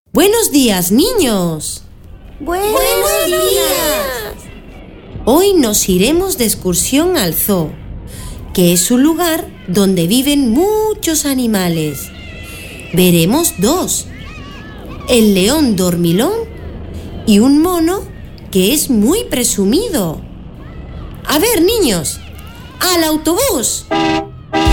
Buenos días, niños. ¡Buenos días! Hoy nos iremos de excursión al zoo, que es un lugar donde viven muchos animales. Veremos dos: el león dormilón y un mono que es muy presumido. A ver, niños, ¡al autobús!